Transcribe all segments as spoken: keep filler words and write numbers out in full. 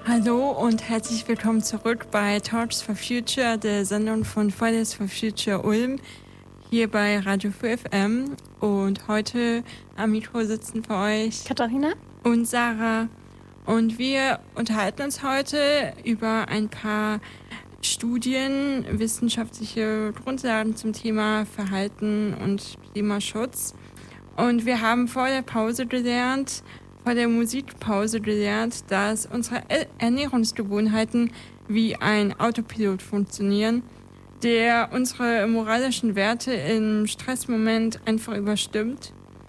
Hallo und herzlich willkommen zurück bei Talks for Future, der Sendung von Fridays for Future Ulm, hier bei Radio vier F M. Und heute am Mikro sitzen für euch Katharina und Sarah. Und wir unterhalten uns heute über ein paar Studien, wissenschaftliche Grundlagen zum Thema Verhalten und Klimaschutz. Und wir haben vor der Pause gelernt, vor der Musikpause gelernt, dass unsere Ernährungsgewohnheiten wie ein Autopilot funktionieren, der unsere moralischen Werte im Stressmoment einfach überstimmt.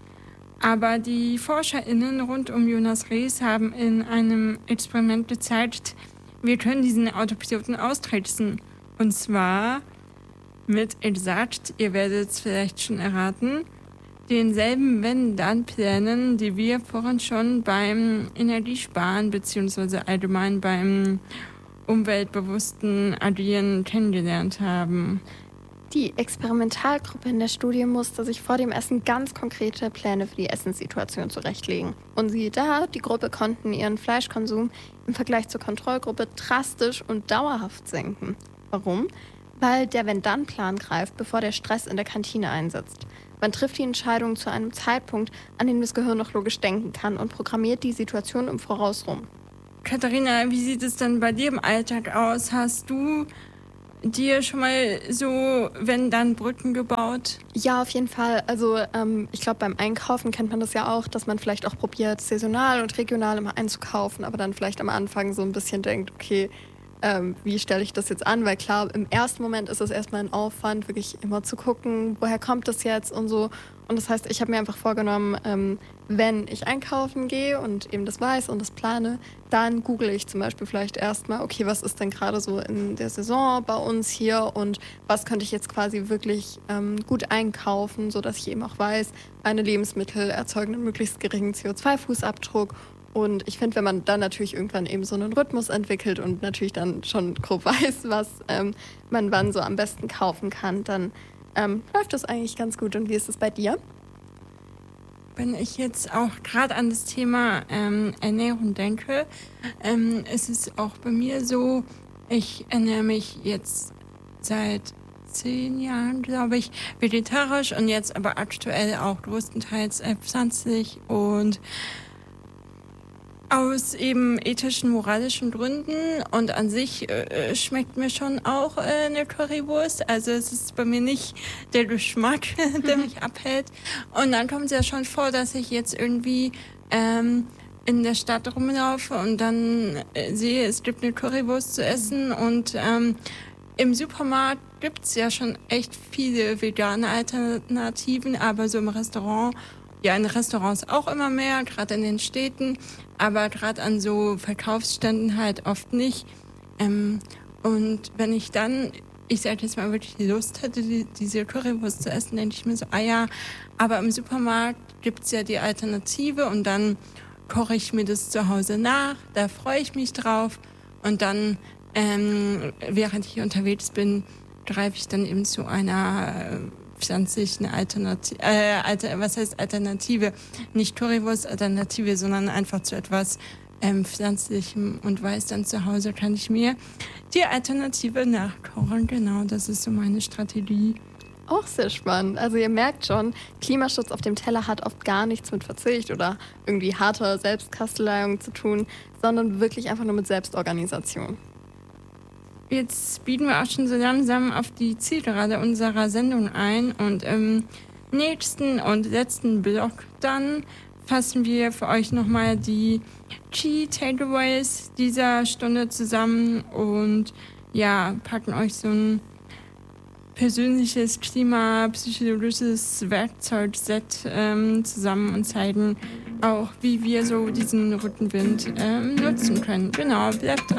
Aber die ForscherInnen rund um Jonas Rees haben in einem Experiment gezeigt, wir können diesen Autopiloten austricksen. Und zwar mit exakt, ihr werdet es vielleicht schon erraten, denselben Wenn-Dann-Plänen, die wir vorhin schon beim Energiesparen bzw. allgemein beim umweltbewussten Agieren kennengelernt haben. Die Experimentalgruppe in der Studie musste sich vor dem Essen ganz konkrete Pläne für die Essenssituation zurechtlegen. Und siehe da, die Gruppe konnten ihren Fleischkonsum im Vergleich zur Kontrollgruppe drastisch und dauerhaft senken. Warum? Weil der Wenn-Dann-Plan greift, bevor der Stress in der Kantine einsetzt. Man trifft die Entscheidung zu einem Zeitpunkt, an dem das Gehirn noch logisch denken kann und programmiert die Situation im Voraus rum. Katharina, wie sieht es denn bei dir im Alltag aus? Hast du dir schon mal so Wenn-Dann-Brücken gebaut? Ja, auf jeden Fall. Also ähm, ich glaube, beim Einkaufen kennt man das ja auch, dass man vielleicht auch probiert, saisonal und regional immer einzukaufen, aber dann vielleicht am Anfang so ein bisschen denkt, okay, Ähm, wie stelle ich das jetzt an? Weil klar, im ersten Moment ist es erstmal ein Aufwand, wirklich immer zu gucken, woher kommt das jetzt und so. Und das heißt, ich habe mir einfach vorgenommen, ähm, wenn ich einkaufen gehe und eben das weiß und das plane, dann google ich zum Beispiel vielleicht erstmal, okay, was ist denn gerade so in der Saison bei uns hier und was könnte ich jetzt quasi wirklich ähm, gut einkaufen, sodass ich eben auch weiß, meine Lebensmittel erzeugen einen möglichst geringen C O zwei Fußabdruck. Und ich finde, wenn man dann natürlich irgendwann eben so einen Rhythmus entwickelt und natürlich dann schon grob weiß, was ähm, man wann so am besten kaufen kann, dann ähm, läuft das eigentlich ganz gut. Und wie ist es bei dir? Wenn ich jetzt auch gerade an das Thema ähm, Ernährung denke, ähm, ist es auch bei mir so, ich ernähre mich jetzt seit zehn Jahren, glaube ich, vegetarisch und jetzt aber aktuell auch größtenteils äh, pflanzlich und aus eben ethischen, moralischen Gründen und an sich äh, schmeckt mir schon auch äh, eine Currywurst. Also es ist bei mir nicht der Geschmack, der mich abhält. Und dann kommt es ja schon vor, dass ich jetzt irgendwie ähm, in der Stadt rumlaufe und dann äh, sehe, es gibt eine Currywurst zu essen und ähm, im Supermarkt gibt es ja schon echt viele vegane Alternativen, aber so im Restaurant, ja in Restaurants auch immer mehr, gerade in den Städten, aber gerade an so Verkaufsständen halt oft nicht. Ähm, und wenn ich dann, ich sage jetzt mal, wirklich Lust hätte, die, diese Currywurst zu essen, denke ich mir so, ah ja, aber im Supermarkt gibt's ja die Alternative und dann koche ich mir das zu Hause nach, da freue ich mich drauf und dann, ähm, während ich unterwegs bin, greife ich dann eben zu einer äh, pflanzlichen Alternative, äh, Alter, was heißt Alternative? Nicht Currywurst-Alternative, sondern einfach zu etwas ähm, Pflanzlichem und weiß dann zu Hause kann ich mir die Alternative nachkochen. Genau, das ist so meine Strategie. Auch sehr spannend. Also ihr merkt schon, Klimaschutz auf dem Teller hat oft gar nichts mit Verzicht oder irgendwie harter Selbstkasteleierung zu tun, sondern wirklich einfach nur mit Selbstorganisation. Jetzt bieten wir auch schon so langsam auf die Zielgerade unserer Sendung ein und im nächsten und letzten Block dann fassen wir für euch nochmal die Key Takeaways dieser Stunde zusammen und ja, packen euch so ein persönliches klimapsychologisches Werkzeugset ähm, zusammen und zeigen auch, wie wir so diesen Rückenwind ähm, nutzen können. Genau, bleibt dran.